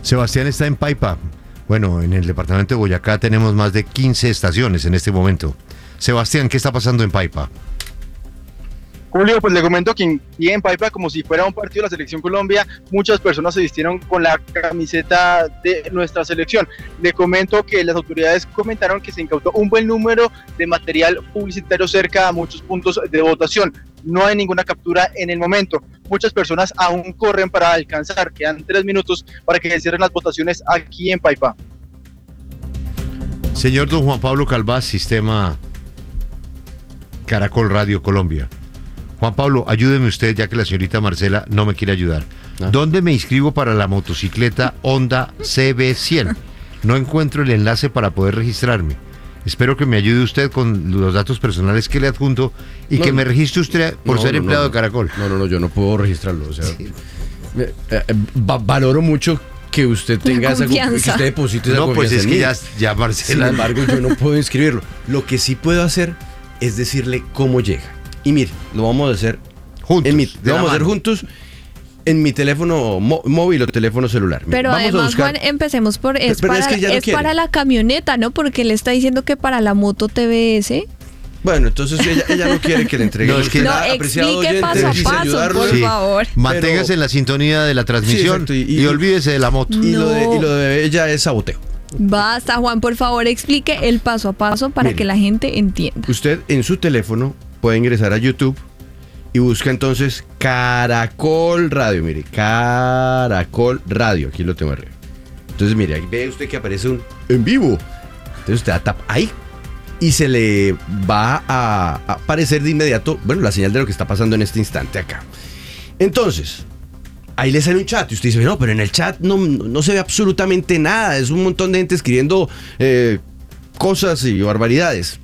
Sebastián está en Paipa. Bueno, en el departamento de Boyacá tenemos más de 15 estaciones en este momento. Sebastián, ¿qué está pasando en Paipa? Julio, pues le comento que en Paipa, como si fuera un partido de la Selección Colombia, muchas personas se vistieron con la camiseta de nuestra selección. Le comento que las autoridades comentaron que se incautó un buen número de material publicitario cerca a muchos puntos de votación. No hay ninguna captura en el momento. Muchas personas aún corren para alcanzar. Quedan 3 minutos para que se cierren las votaciones aquí en Paipa. Señor don Juan Pablo Calvás, Sistema Caracol Radio Colombia. Juan Pablo, ayúdeme usted, ya que la señorita Marcela no me quiere ayudar. ¿Dónde me inscribo para la motocicleta Honda CB100? No encuentro el enlace para poder registrarme. Espero que me ayude usted con los datos personales que le adjunto y que me registre usted por ser empleado de Caracol. No, yo no puedo registrarlo. O sea, sí. Valoro mucho que usted tenga esa confianza, que usted deposite esa confianza. No, pues es que ya Marcela. Sin embargo, yo no puedo inscribirlo. Lo que sí puedo hacer es decirle cómo llega. Y mire, lo vamos a hacer juntos. Lo vamos a hacer juntos en mi teléfono móvil o teléfono celular. Pero vamos además, a buscar... Juan, empecemos por... Es para la camioneta, ¿no? Porque le está diciendo que para la moto TBS... Bueno, entonces ella no quiere que le entregue. No, es que explique paso a paso, por favor. Manténgase en la sintonía de la transmisión y olvídese de la moto. Y lo de ella es saboteo. Basta, Juan, por favor, explique el paso a paso para que la gente entienda. Usted en su teléfono puede ingresar a YouTube y busca entonces Caracol Radio. Mire, Caracol Radio. Aquí lo tengo arriba. Entonces, mire, ahí ve usted que aparece un en vivo. Entonces usted tapa ahí y se le va a aparecer de inmediato, bueno, la señal de lo que está pasando en este instante acá. Entonces, ahí le sale un chat y usted dice, no, pero en el chat no se ve absolutamente nada. Es un montón de gente escribiendo cosas y barbaridades.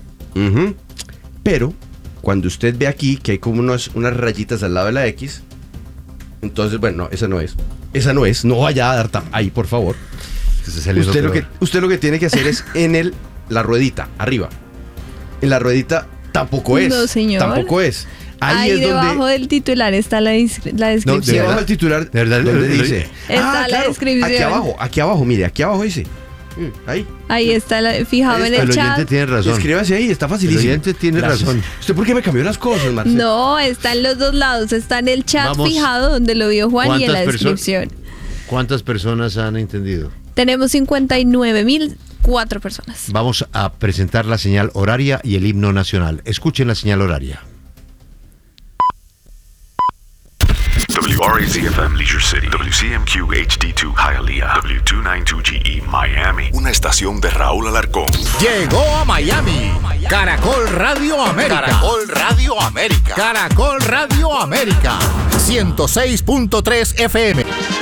Pero cuando usted ve aquí que hay como unas rayitas al lado de la X, entonces, bueno, no, esa no es. Esa no es. No vaya a dar tap ahí, por favor. Usted lo que tiene que hacer es en la ruedita, arriba. En la ruedita tampoco es. No, señor. Tampoco es. Ahí es debajo del titular está la descripción. No, debajo del titular, ¿de verdad? ¿Dónde dice? Está la descripción. Aquí abajo, mire, aquí abajo dice. Ahí está fijado en el chat. El oyente tiene razón. Escríbase ahí, está facilísimo. El oyente tiene razón. ¿Usted por qué me cambió las cosas, Marcelo? No, está en los dos lados. Está en el chat fijado donde lo vio Juan y en la descripción. ¿Cuántas personas han entendido? Tenemos 59.004 personas. Vamos a presentar la señal horaria y el himno nacional. Escuchen la señal horaria. WRAZ-FM Leisure City, WCMQ HD2 Hialeah, W292GE Miami. Una estación de Raúl Alarcón. Llegó a Miami. Caracol Radio América. Caracol Radio América. Caracol Radio América. 106.3 FM.